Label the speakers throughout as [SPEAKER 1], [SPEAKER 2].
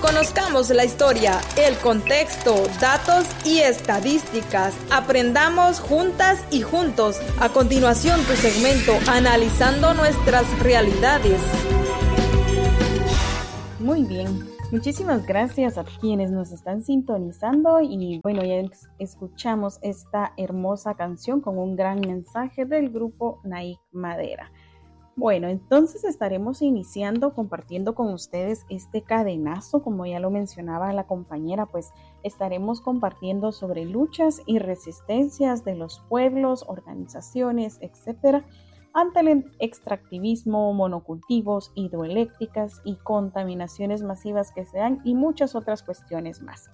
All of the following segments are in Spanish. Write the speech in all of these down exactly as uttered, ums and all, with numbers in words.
[SPEAKER 1] Conozcamos la historia, el contexto, datos y estadísticas. Aprendamos juntas y juntos. A continuación, tu segmento Analizando nuestras realidades.
[SPEAKER 2] Muy bien. Muchísimas gracias a quienes nos están sintonizando y bueno, ya escuchamos esta hermosa canción con un gran mensaje del grupo Naik Madera. Bueno, entonces estaremos iniciando compartiendo con ustedes este cadenazo, como ya lo mencionaba la compañera, pues estaremos compartiendo sobre luchas y resistencias de los pueblos, organizaciones, etcétera, ante el extractivismo, monocultivos, hidroeléctricas y contaminaciones masivas que se dan y muchas otras cuestiones más.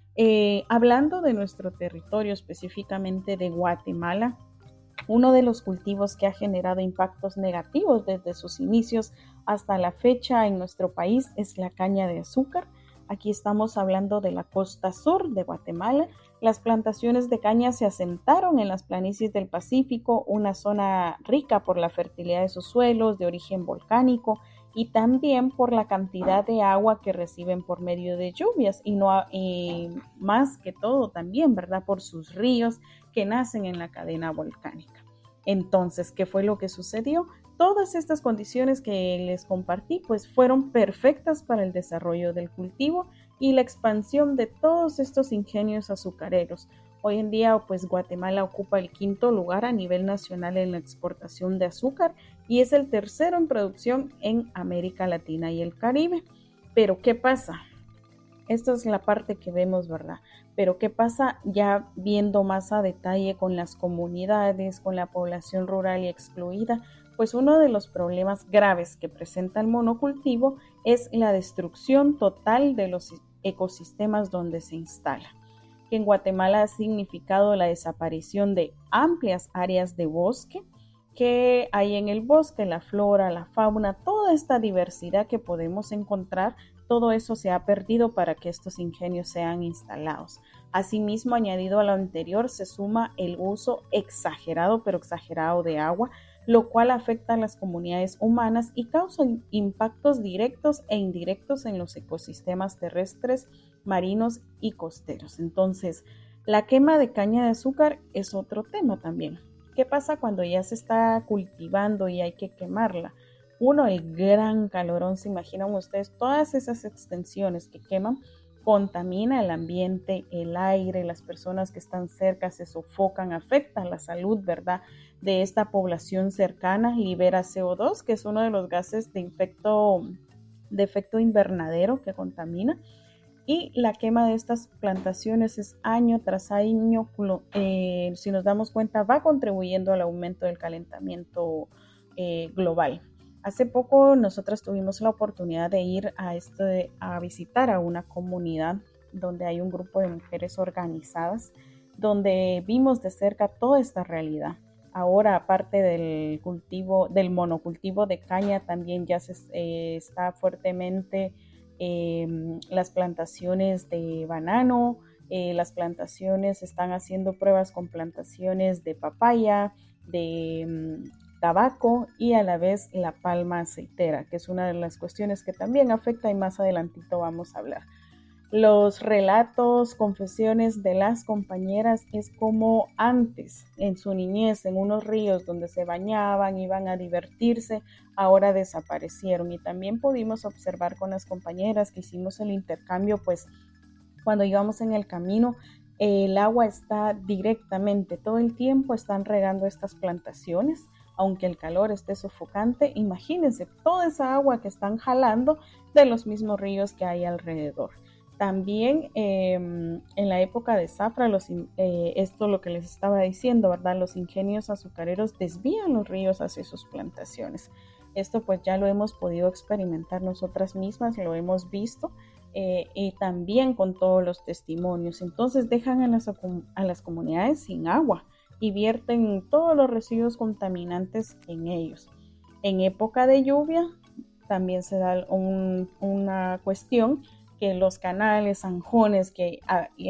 [SPEAKER 2] Eh, hablando de nuestro territorio, específicamente de Guatemala, uno de los cultivos que ha generado impactos negativos desde sus inicios hasta la fecha en nuestro país es la caña de azúcar. Aquí estamos hablando de la costa sur de Guatemala. Las plantaciones de caña se asentaron en las planicies del Pacífico, una zona rica por la fertilidad de sus suelos de origen volcánico y también por la cantidad de agua que reciben por medio de lluvias y, no, y más que todo también, ¿verdad? Por sus ríos que nacen en la cadena volcánica. Entonces, ¿qué fue lo que sucedió? Todas estas condiciones que les compartí pues fueron perfectas para el desarrollo del cultivo y la expansión de todos estos ingenios azucareros. Hoy en día pues Guatemala ocupa el quinto lugar a nivel nacional en la exportación de azúcar y es el tercero en producción en América Latina y el Caribe. Pero ¿qué pasa? Esta es la parte que vemos, ¿verdad? Pero ¿qué pasa ya viendo más a detalle con las comunidades, con la población rural y excluida? Pues uno de los problemas graves que presenta el monocultivo es la destrucción total de los ecosistemas donde se instala, que en Guatemala ha significado la desaparición de amplias áreas de bosque, que hay en el bosque, la flora, la fauna, toda esta diversidad que podemos encontrar, todo eso se ha perdido para que estos ingenios sean instalados. Asimismo, añadido a lo anterior, se suma el uso exagerado, pero exagerado de agua, lo cual afecta a las comunidades humanas y causa impactos directos e indirectos en los ecosistemas terrestres, marinos y costeros. Entonces, la quema de caña de azúcar es otro tema también. ¿Qué pasa cuando ya se está cultivando y hay que quemarla? Uno, el gran calorón, se imaginan ustedes, todas esas extensiones que queman, contamina el ambiente, el aire, las personas que están cerca se sofocan, afectan la salud, ¿verdad?, de esta población cercana, libera C O dos, que es uno de los gases de efecto, de efecto invernadero que contamina, y la quema de estas plantaciones es año tras año, eh, si nos damos cuenta, va contribuyendo al aumento del calentamiento eh, global. Hace poco nosotras tuvimos la oportunidad de ir a, este, a visitar a una comunidad donde hay un grupo de mujeres organizadas, donde vimos de cerca toda esta realidad. Ahora, aparte del cultivo, del monocultivo de caña, también ya se eh, está fuertemente eh, las plantaciones de banano, eh, las plantaciones, están haciendo pruebas con plantaciones de papaya, de um, tabaco y a la vez la palma aceitera, que es una de las cuestiones que también afecta y más adelantito vamos a hablar. Los relatos, confesiones de las compañeras es como antes, en su niñez, en unos ríos donde se bañaban, iban a divertirse, ahora desaparecieron. Y también pudimos observar con las compañeras que hicimos el intercambio, pues cuando íbamos en el camino, el agua está directamente, todo el tiempo están regando estas plantaciones, aunque el calor esté sofocante. Imagínense toda esa agua que están jalando de los mismos ríos que hay alrededor. También eh, en la época de zafra, los, eh, esto lo que les estaba diciendo, ¿verdad? Los ingenios azucareros desvían los ríos hacia sus plantaciones. Esto pues ya lo hemos podido experimentar nosotras mismas, lo hemos visto eh, y también con todos los testimonios. Entonces dejan a las, a las comunidades sin agua y vierten todos los residuos contaminantes en ellos. En época de lluvia también se da un, una cuestión que los canales, zanjones que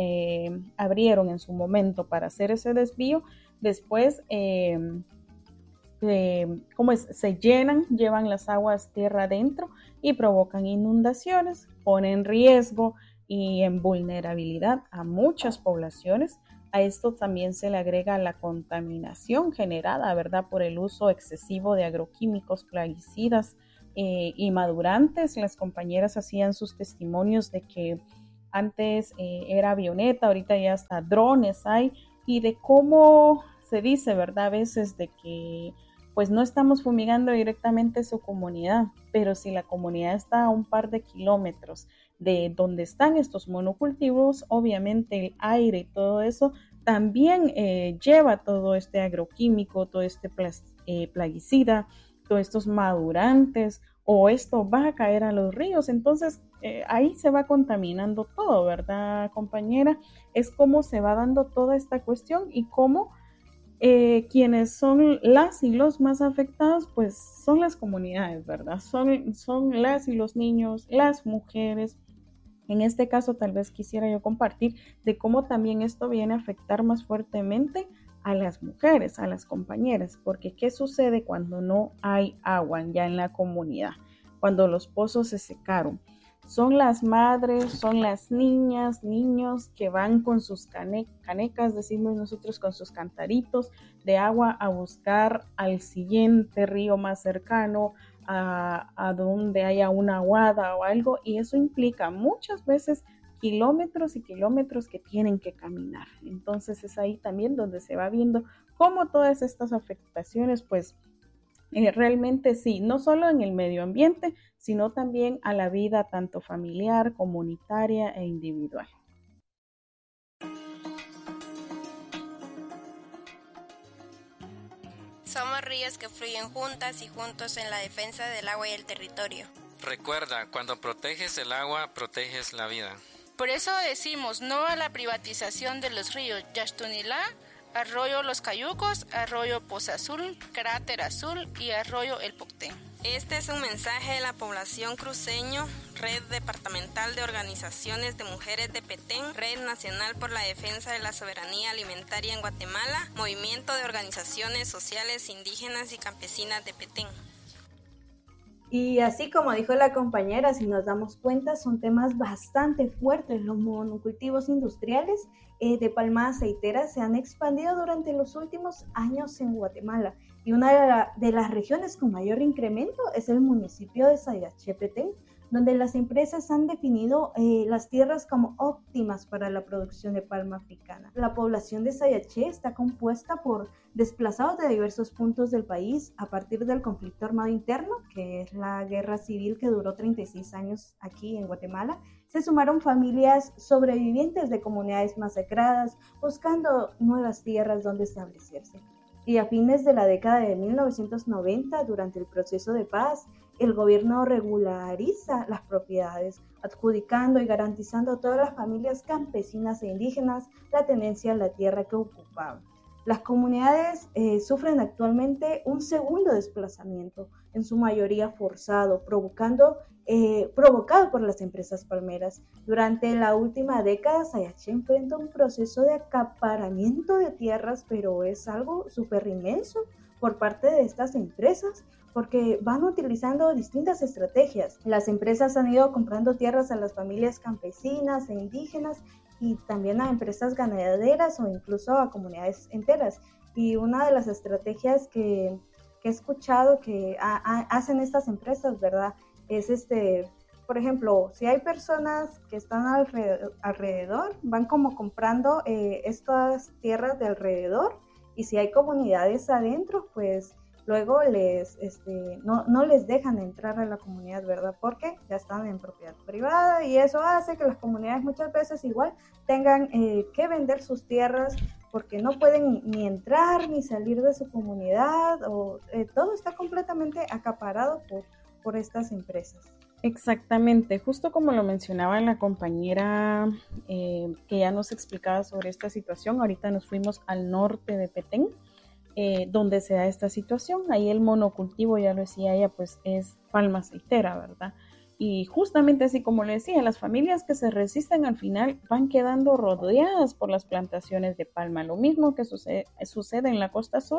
[SPEAKER 2] eh, abrieron en su momento para hacer ese desvío, después eh, eh, ¿cómo es? Se llenan, llevan las aguas tierra adentro y provocan inundaciones, ponen en riesgo y en vulnerabilidad a muchas poblaciones. A esto también se le agrega la contaminación generada, ¿verdad?, por el uso excesivo de agroquímicos, plaguicidas eh, y madurantes. Las compañeras hacían sus testimonios de que antes eh, era avioneta, ahorita ya hasta drones hay, y de cómo se dice, ¿verdad?, a veces de que pues no estamos fumigando directamente su comunidad, pero si la comunidad está a un par de kilómetros de donde están estos monocultivos, obviamente el aire y todo eso también eh, lleva todo este agroquímico, todo este eh, plaguicida, todos estos madurantes, o esto va a caer a los ríos. Entonces eh, ahí se va contaminando todo, ¿verdad, compañera? Es como se va dando toda esta cuestión y cómo Eh, quienes son las y los más afectados, pues son las comunidades, ¿verdad? Son, son las y los niños, las mujeres. En este caso, tal vez quisiera yo compartir de cómo también esto viene a afectar más fuertemente a las mujeres, a las compañeras, porque ¿qué sucede cuando no hay agua ya en la comunidad? Cuando los pozos se secaron. Son las madres, son las niñas, niños que van con sus cane- canecas, decimos nosotros, con sus cantaritos de agua a buscar al siguiente río más cercano, a, a donde haya una aguada o algo, y eso implica muchas veces kilómetros y kilómetros que tienen que caminar. Entonces es ahí también donde se va viendo cómo todas estas afectaciones, pues, Eh, realmente sí, no solo en el medio ambiente, sino también a la vida tanto familiar, comunitaria e individual.
[SPEAKER 3] Somos ríos que fluyen juntas y juntos en la defensa del agua y el territorio.
[SPEAKER 4] Recuerda, cuando proteges el agua, proteges la vida.
[SPEAKER 5] Por eso decimos no a la privatización de los ríos Yaxtunilá, Arroyo Los Cayucos, Arroyo Poza Azul, Cráter Azul y Arroyo El Pocté.
[SPEAKER 3] Este es un mensaje de la población cruceño, Red Departamental de Organizaciones de Mujeres de Petén, Red Nacional por la Defensa de la Soberanía Alimentaria en Guatemala, Movimiento de Organizaciones Sociales Indígenas y Campesinas de Petén.
[SPEAKER 6] Y así como dijo la compañera, si nos damos cuenta, son temas bastante fuertes. Los monocultivos industriales eh, de palma aceitera se han expandido durante los últimos años en Guatemala. Y una de, la, de las regiones con mayor incremento es el municipio de Sayaché Petén, donde las empresas han definido eh, las tierras como óptimas para la producción de palma africana. La población de Sayaché está compuesta por desplazados de diversos puntos del país a partir del conflicto armado interno, que es la guerra civil que duró treinta y seis años aquí en Guatemala. Se sumaron familias sobrevivientes de comunidades masacradas, buscando nuevas tierras donde establecerse. Y a fines de la década de mil novecientos noventa, durante el proceso de paz, el gobierno regulariza las propiedades, adjudicando y garantizando a todas las familias campesinas e indígenas la tenencia a la tierra que ocupaban. Las comunidades eh, sufren actualmente un segundo desplazamiento, en su mayoría forzado, provocando, eh, provocado por las empresas palmeras. Durante la última década, Sayaché enfrenta un proceso de acaparamiento de tierras, pero es algo súper inmenso por parte de estas empresas, porque van utilizando distintas estrategias. Las empresas han ido comprando tierras a las familias campesinas e indígenas y también a empresas ganaderas o incluso a comunidades enteras. Y una de las estrategias que, que he escuchado que a, a, hacen estas empresas, ¿verdad? Es este, por ejemplo, si hay personas que están alrededor, alrededor van como comprando eh, estas tierras de alrededor, y si hay comunidades adentro, pues luego les, este, no, no les dejan entrar a la comunidad, ¿verdad? Porque ya están en propiedad privada y eso hace que las comunidades muchas veces igual tengan eh, que vender sus tierras porque no pueden ni entrar ni salir de su comunidad, o eh, todo está completamente acaparado por, por estas empresas.
[SPEAKER 2] Exactamente, justo como lo mencionaba la compañera eh, que ya nos explicaba sobre esta situación. Ahorita nos fuimos al norte de Petén, eh, donde se da esta situación. Ahí el monocultivo, ya lo decía ella, pues es palma aceitera, ¿verdad? Y justamente así como le decía, las familias que se resisten al final van quedando rodeadas por las plantaciones de palma. Lo mismo que sucede, sucede en la costa sur,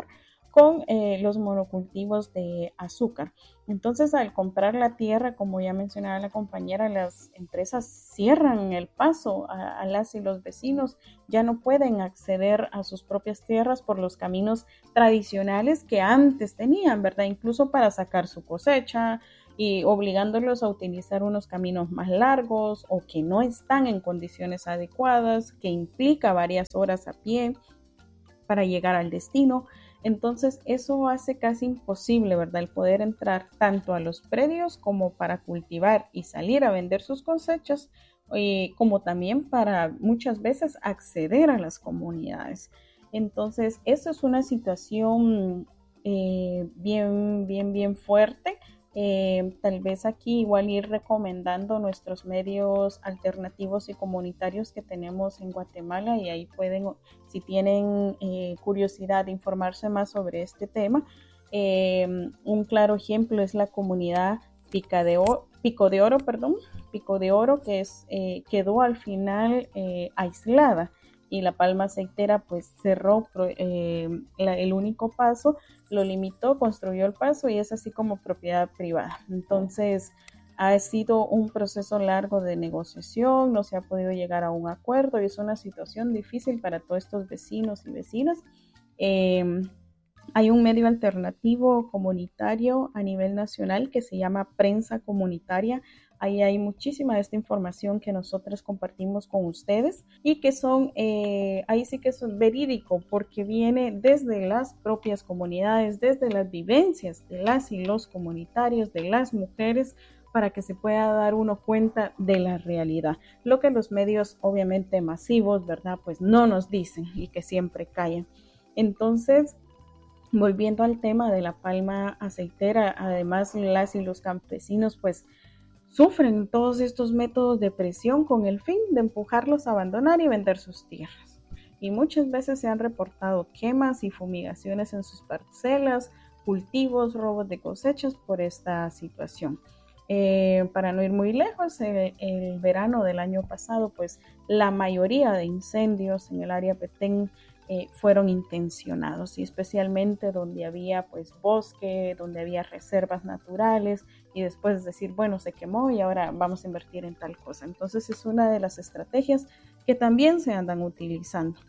[SPEAKER 2] con eh, los monocultivos de azúcar. Entonces, al comprar la tierra, como ya mencionaba la compañera, las empresas cierran el paso a, a las y los vecinos, ya no pueden acceder a sus propias tierras por los caminos tradicionales que antes tenían, ¿verdad? Incluso para sacar su cosecha y obligándolos a utilizar unos caminos más largos o que no están en condiciones adecuadas, que implica varias horas a pie para llegar al destino. Entonces eso hace casi imposible, ¿verdad?, el poder entrar tanto a los predios como para cultivar y salir a vender sus cosechas, eh, como también para muchas veces acceder a las comunidades. Entonces eso es una situación eh, bien, bien, bien fuerte. Eh, tal vez aquí igual ir recomendando nuestros medios alternativos y comunitarios que tenemos en Guatemala, y ahí pueden, si tienen eh, curiosidad de informarse más sobre este tema. Eh, un claro ejemplo es la comunidad Pica de Oro, Pico de Oro, perdón, Pico de Oro, que es, eh, quedó al final eh, aislada, y la palma aceitera pues cerró eh, la, el único paso, lo limitó, construyó el paso y es así como propiedad privada. Entonces ha sido un proceso largo de negociación, no se ha podido llegar a un acuerdo y es una situación difícil para todos estos vecinos y vecinas. Eh, hay un medio alternativo comunitario a nivel nacional que se llama Prensa Comunitaria. Ahí hay muchísima de esta información que nosotros compartimos con ustedes y que son, eh, ahí sí que es verídico porque viene desde las propias comunidades, desde las vivencias de las y los comunitarios, de las mujeres, para que se pueda dar uno cuenta de la realidad. Lo que los medios obviamente masivos, ¿verdad?, pues no nos dicen y que siempre callan. Entonces, volviendo al tema de la palma aceitera, además las y los campesinos pues sufren todos estos métodos de presión con el fin de empujarlos a abandonar y vender sus tierras. Y muchas veces se han reportado quemas y fumigaciones en sus parcelas, cultivos, robos de cosechas por esta situación. Eh, para no ir muy lejos, el, el verano del año pasado, pues la mayoría de incendios en el área Petén Eh, fueron intencionados, y especialmente donde había pues bosque, donde había reservas naturales, y después decir, bueno, se quemó y ahora vamos a invertir en tal cosa. Entonces es una de las estrategias que también se andan utilizando.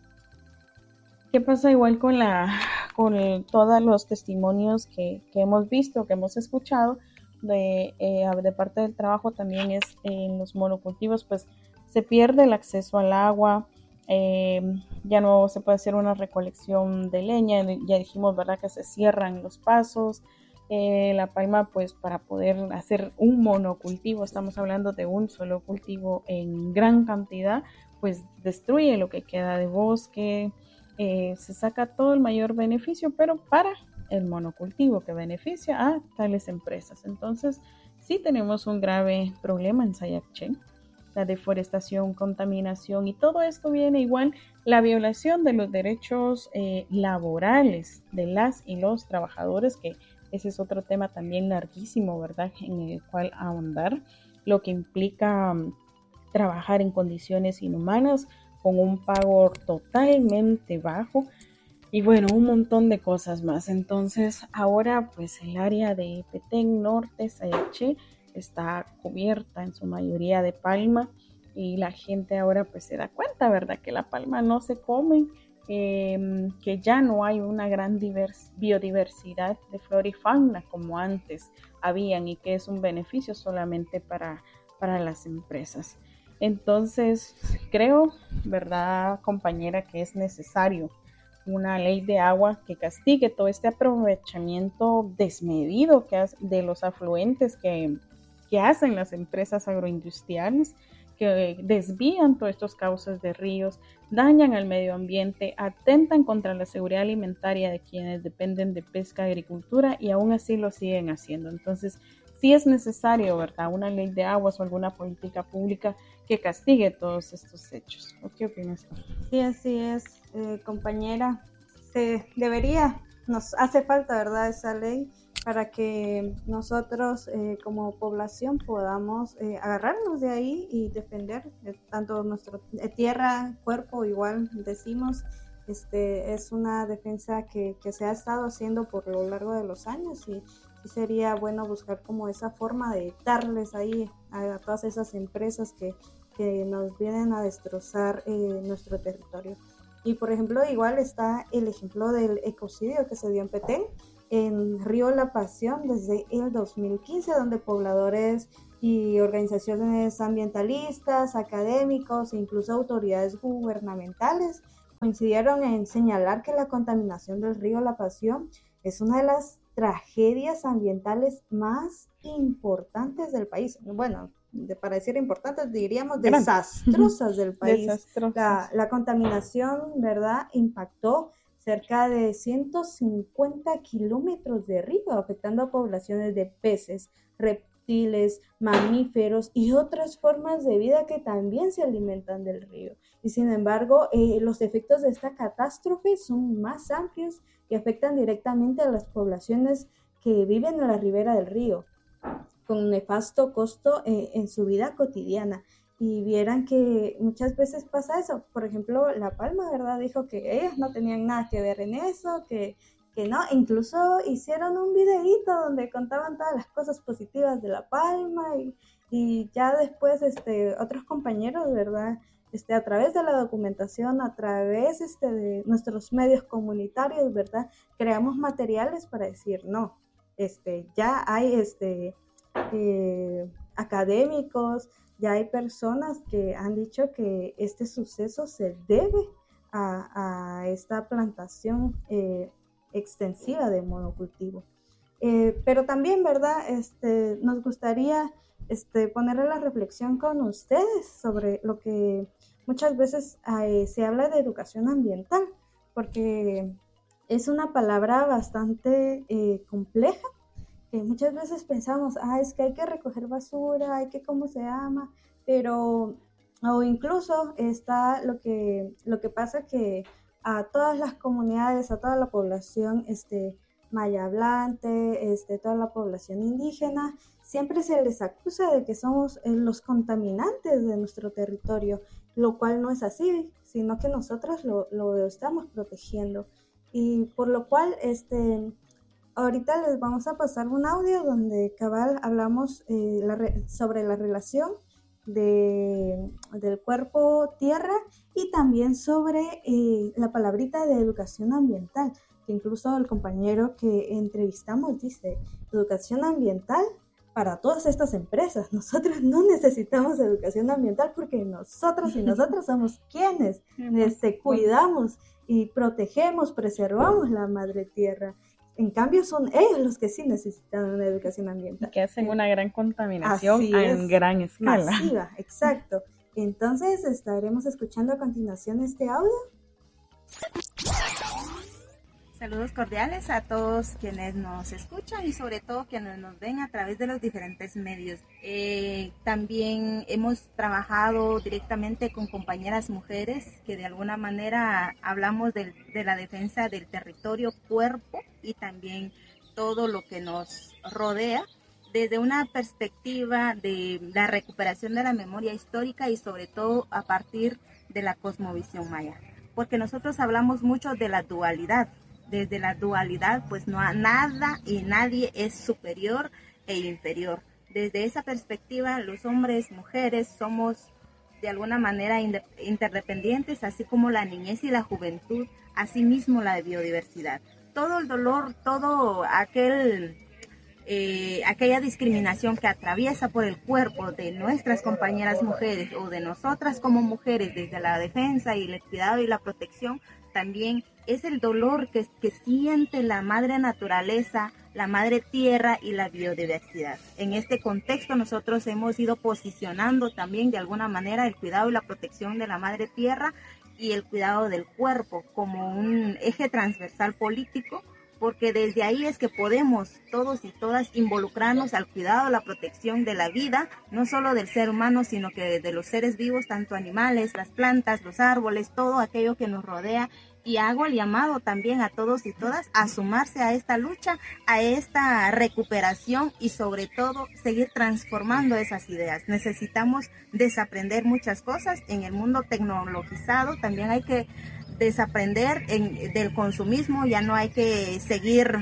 [SPEAKER 2] ¿Qué pasa igual con, la, con el, todos los testimonios que, que hemos visto, que hemos escuchado de, eh, de parte del trabajo? También es eh, en los monocultivos, pues se pierde el acceso al agua. Eh, ya no se puede hacer una recolección de leña, ya dijimos, ¿verdad?, que se cierran los pasos. Eh, la palma, pues para poder hacer un monocultivo, estamos hablando de un solo cultivo en gran cantidad, pues destruye lo que queda de bosque, eh, se saca todo el mayor beneficio, pero para el monocultivo que beneficia a tales empresas. Entonces sí tenemos un grave problema en Sayacché. La deforestación, contaminación, y todo esto viene igual la violación de los derechos eh, laborales de las y los trabajadores, que ese es otro tema también larguísimo, ¿verdad?, en el cual ahondar, lo que implica um, trabajar en condiciones inhumanas con un pago totalmente bajo y bueno, un montón de cosas más. Entonces ahora pues el área de Petén Norte, Sayacché, está cubierta en su mayoría de palma, y la gente ahora pues se da cuenta, ¿verdad?, que la palma no se come, eh, que ya no hay una gran divers- biodiversidad de flora y fauna como antes habían, y que es un beneficio solamente para, para las empresas. Entonces creo, ¿verdad, compañera?, que es necesario una ley de agua que castigue todo este aprovechamiento desmedido que hace de los afluentes que que hacen las empresas agroindustriales, que desvían todos estos cauces de ríos, dañan al medio ambiente, atentan contra la seguridad alimentaria de quienes dependen de pesca y agricultura, y aún así lo siguen haciendo. Entonces, sí es necesario, ¿verdad?, una ley de aguas o alguna política pública que castigue todos estos hechos. ¿Qué opinas tú?
[SPEAKER 6] Sí, así es, eh, compañera. Se debería, nos hace falta, ¿verdad?, esa ley para que nosotros eh, como población podamos eh, agarrarnos de ahí y defender eh, tanto nuestra eh, tierra, cuerpo, igual decimos, este, es una defensa que, que se ha estado haciendo por lo largo de los años y, y sería bueno buscar como esa forma de darles ahí a, a todas esas empresas que, que nos vienen a destrozar eh, nuestro territorio. Y por ejemplo, igual está el ejemplo del ecocidio que se dio en Petén, en Río La Pasión desde el dos mil quince, donde pobladores y organizaciones ambientalistas, académicos e incluso autoridades gubernamentales coincidieron en señalar que la contaminación del río La Pasión es una de las tragedias ambientales más importantes del país. Bueno, de, para decir importantes, diríamos desastrosas del país. Desastrosas. La, la contaminación, ¿verdad?, impactó cerca de ciento cincuenta kilómetros de río, afectando a poblaciones de peces, reptiles, mamíferos y otras formas de vida que también se alimentan del río. Y sin embargo, eh, los efectos de esta catástrofe son más amplios y afectan directamente a las poblaciones que viven en la ribera del río, con nefasto costo eh, en su vida cotidiana. Y vieran que muchas veces pasa eso. Por ejemplo, La Palma, ¿verdad?, dijo que ellas no tenían nada que ver en eso, que, que no. Incluso hicieron un videíto donde contaban todas las cosas positivas de La Palma y, y ya después este, otros compañeros, ¿verdad?, este, a través de la documentación, a través este, de nuestros medios comunitarios, ¿verdad?, creamos materiales para decir no. Este, ya hay este, eh, académicos, ya hay personas que han dicho que este suceso se debe a, a esta plantación eh, extensiva de monocultivo. Eh, pero también, ¿verdad?, este, nos gustaría este, ponerle la reflexión con ustedes sobre lo que muchas veces eh, se habla de educación ambiental, porque es una palabra bastante eh, compleja. Que muchas veces pensamos, ah, es que hay que recoger basura, hay que, ¿cómo se llama? Pero, o incluso está lo que, lo que pasa que a todas las comunidades, a toda la población este, maya hablante, este, toda la población indígena, siempre se les acusa de que somos eh, los contaminantes de nuestro territorio, lo cual no es así, sino que nosotros lo, lo estamos protegiendo. Y por lo cual, este... ahorita les vamos a pasar un audio donde cabal hablamos eh, la re- sobre la relación de, del cuerpo tierra y también sobre eh, la palabrita de educación ambiental, que incluso el compañero que entrevistamos dice, educación ambiental para todas estas empresas. Nosotros no necesitamos educación ambiental porque nosotros y nosotras somos quienes este, cuidamos y protegemos, preservamos la madre tierra. En cambio, son ellos los que sí necesitan una educación ambiental.
[SPEAKER 2] Que hacen una gran contaminación en gran escala.
[SPEAKER 6] Masiva, exacto. Entonces, estaremos escuchando a continuación este audio.
[SPEAKER 7] Saludos cordiales a todos quienes nos escuchan y sobre todo quienes nos ven a través de los diferentes medios. Eh, también hemos trabajado directamente con compañeras mujeres que de alguna manera hablamos de, de la defensa del territorio, cuerpo y también todo lo que nos rodea desde una perspectiva de la recuperación de la memoria histórica y sobre todo a partir de la cosmovisión maya. Porque nosotros hablamos mucho de la dualidad. Desde la dualidad, pues no hay nada y nadie es superior e inferior. Desde esa perspectiva, los hombres, mujeres, somos de alguna manera interdependientes, así como la niñez y la juventud, asimismo la biodiversidad. Todo el dolor, todo aquel, eh, aquella discriminación que atraviesa por el cuerpo de nuestras compañeras mujeres o de nosotras como mujeres desde la defensa y el cuidado y la protección, también es el dolor que, que siente la madre naturaleza, la madre tierra y la biodiversidad. En este contexto nosotros hemos ido posicionando también de alguna manera el cuidado y la protección de la madre tierra y el cuidado del cuerpo como un eje transversal político, porque desde ahí es que podemos todos y todas involucrarnos al cuidado, la protección de la vida, no solo del ser humano, sino que de los seres vivos, tanto animales, las plantas, los árboles, todo aquello que nos rodea Y hago el llamado también a todos y todas a sumarse a esta lucha, a esta recuperación y sobre todo seguir transformando esas ideas. Necesitamos desaprender muchas cosas en el mundo tecnologizado. También hay que desaprender en, del consumismo. Ya no hay que seguir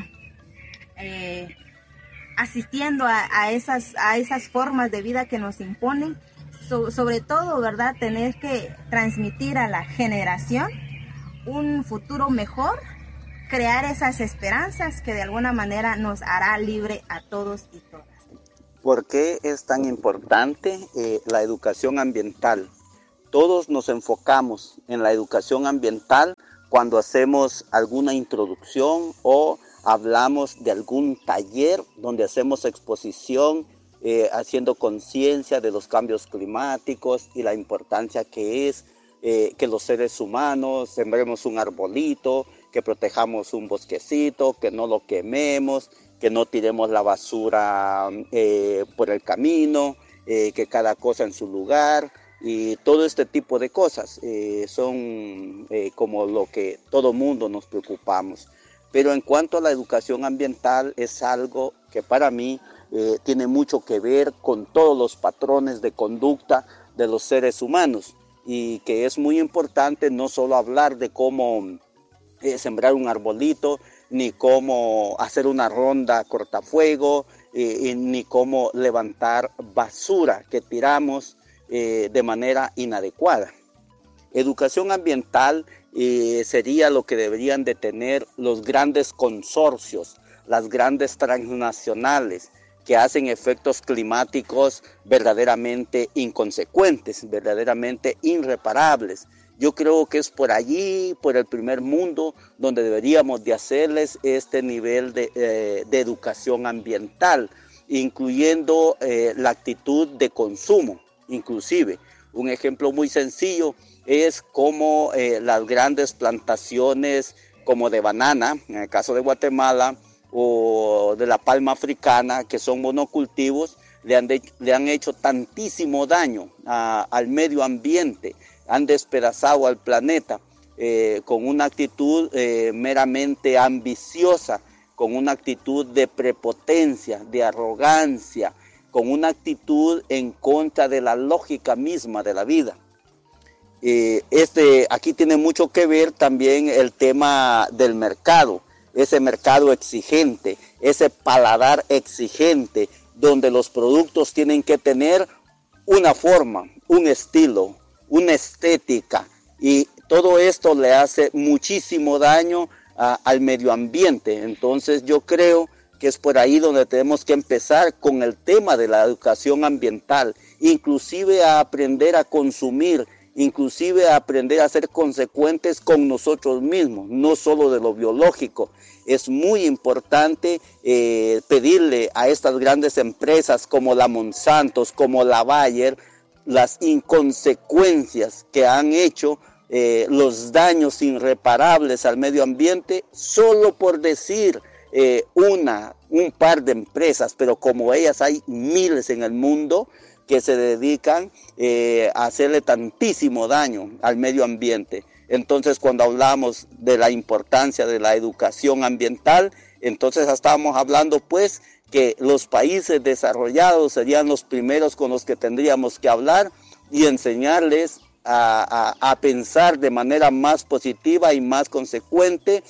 [SPEAKER 7] eh, asistiendo a, a, esas, a esas formas de vida que nos imponen. So, sobre todo, ¿verdad? Tener que transmitir a la generación un futuro mejor, crear esas esperanzas que de alguna manera nos hará libre a todos y todas.
[SPEAKER 8] ¿Por qué es tan importante eh, la educación ambiental? Todos nos enfocamos en la educación ambiental cuando hacemos alguna introducción o hablamos de algún taller donde hacemos exposición eh, haciendo conciencia de los cambios climáticos y la importancia que es Eh, que los seres humanos sembremos un arbolito, que protejamos un bosquecito, que no lo quememos, que no tiremos la basura eh, por el camino, eh, que cada cosa en su lugar, y todo este tipo de cosas eh, son eh, como lo que todo mundo nos preocupamos. Pero en cuanto a la educación ambiental, es algo que para mí eh, tiene mucho que ver con todos los patrones de conducta de los seres humanos. Y que es muy importante no solo hablar de cómo eh, sembrar un arbolito, ni cómo hacer una ronda cortafuego, eh, ni cómo levantar basura que tiramos eh, de manera inadecuada. Educación ambiental eh, sería lo que deberían de tener los grandes consorcios, las grandes transnacionales, que hacen efectos climáticos verdaderamente inconsecuentes, verdaderamente irreparables. Yo creo que es por allí, por el primer mundo, donde deberíamos de hacerles este nivel de, eh, de educación ambiental, incluyendo eh, la actitud de consumo, inclusive. Un ejemplo muy sencillo es como eh, las grandes plantaciones como de banana, en el caso de Guatemala, o de la palma africana, que son monocultivos, le han, de, le han hecho tantísimo daño a, al medio ambiente, han despedazado al planeta eh, con una actitud eh, meramente ambiciosa, con una actitud de prepotencia, de arrogancia, con una actitud en contra de la lógica misma de la vida. Eh, este, aquí tiene mucho que ver también el tema del mercado. Ese mercado exigente, ese paladar exigente, donde los productos tienen que tener una forma, un estilo, una estética, y todo esto le hace muchísimo daño a, al medio ambiente. Entonces yo creo que es por ahí donde tenemos que empezar con el tema de la educación ambiental, inclusive a aprender a consumir, inclusive a aprender a ser consecuentes con nosotros mismos, no solo de lo biológico. Es muy importante eh, pedirle a estas grandes empresas como la Monsanto, como la Bayer, las inconsecuencias que han hecho, eh, los daños irreparables al medio ambiente, solo por decir eh, una, un par de empresas, pero como ellas hay miles en el mundo que se dedican eh, a hacerle tantísimo daño al medio ambiente. Entonces, cuando hablamos de la importancia de la educación ambiental, entonces estábamos hablando pues que los países desarrollados serían los primeros con los que tendríamos que hablar y enseñarles a, a, a pensar de manera más positiva y más consecuente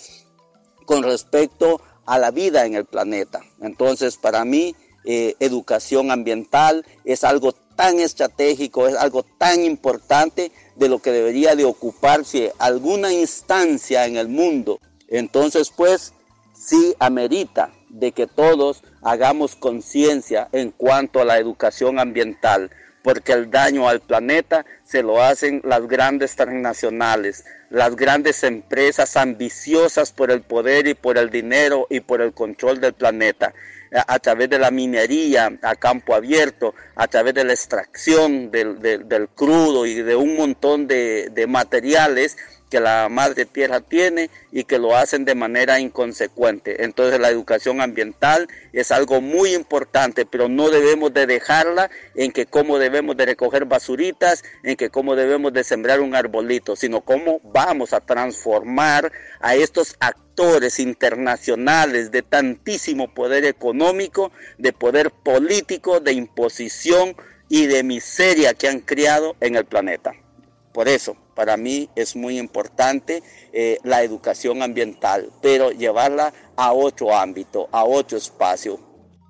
[SPEAKER 8] con respecto a la vida en el planeta. Entonces, para mí, Eh, educación ambiental es algo tan estratégico, es algo tan importante de lo que debería de ocuparse alguna instancia en el mundo. Entonces pues sí amerita de que todos hagamos conciencia en cuanto a la educación ambiental, porque el daño al planeta se lo hacen las grandes transnacionales, las grandes empresas ambiciosas por el poder y por el dinero y por el control del planeta, a, a través de la minería a campo abierto, a través de la extracción del, del, del crudo y de un montón de, de materiales que la madre tierra tiene y que lo hacen de manera inconsecuente. Entonces la educación ambiental es algo muy importante, pero no debemos de dejarla en que cómo debemos de recoger basuritas, en que cómo debemos de sembrar un arbolito, sino cómo vamos a transformar a estos actores internacionales de tantísimo poder económico, de poder político, de imposición y de miseria que han creado en el planeta. Por eso, para mí es muy importante eh, la educación ambiental, pero llevarla a otro ámbito, a otro espacio.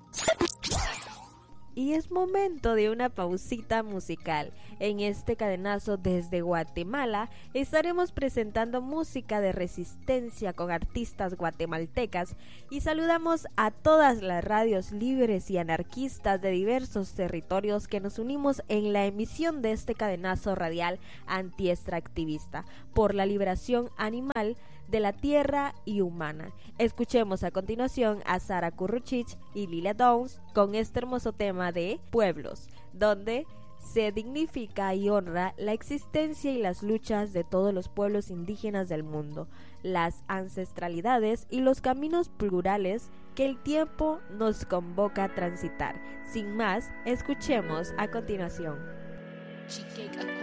[SPEAKER 9] Y es momento de una pausita musical. En este cadenazo desde Guatemala estaremos presentando música de resistencia con artistas guatemaltecas y saludamos a todas las radios libres y anarquistas de diversos territorios que nos unimos en la emisión de este cadenazo radial anti-extractivista por la liberación animal de la tierra y humana. Escuchemos a continuación a Sara Curruchich y Lilia Downs con este hermoso tema de Pueblos, donde se dignifica y honra la existencia y las luchas de todos los pueblos indígenas del mundo, las ancestralidades y los caminos plurales que el tiempo nos convoca a transitar. Sin más, escuchemos a continuación. Chikek